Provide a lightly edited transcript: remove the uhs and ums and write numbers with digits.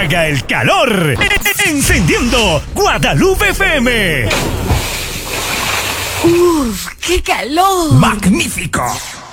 haga el calor. Encendiendo Guadalupe FM. ¡Uf! ¡Qué calor! ¡Magnífico!